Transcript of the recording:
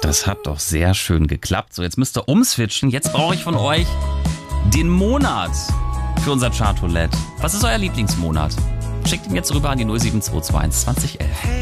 Das hat doch sehr schön geklappt. So, jetzt müsst ihr umswitchen. Jetzt brauche ich von euch den Monat für unser Chartroulette. Was ist euer Lieblingsmonat? Schickt ihn jetzt rüber an die 07221 2011.